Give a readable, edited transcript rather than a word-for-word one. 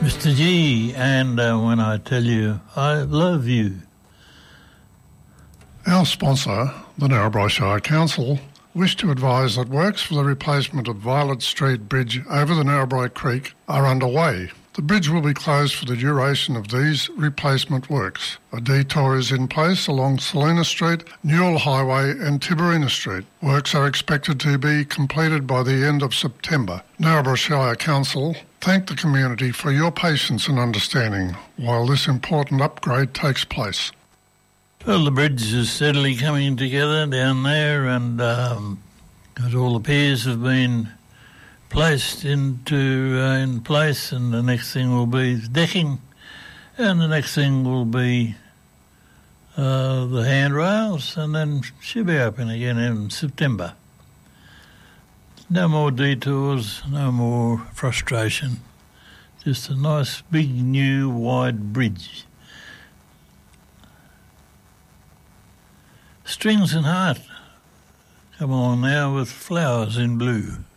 Mr. G, and when I tell you I love you. Our sponsor, the Narrabri Shire Council, wish to advise that works for the replacement of Violet Street Bridge over the Narrabri Creek are underway. The bridge will be closed for the duration of these replacement works. A detour is in place along Salina Street, Newell Highway and Tiberina Street. Works are expected to be completed by the end of September. Narrabri Shire Council thank the community for your patience and understanding while this important upgrade takes place. Well, the bridge is steadily coming together down there, and as all the piers have been placed in place, and the next thing will be decking, and the next thing will be the handrails, and then she'll be open again in September. No more detours, no more frustration. Just a nice, big, new, wide bridge. Strings and Heart come along now with Flowers in Blue.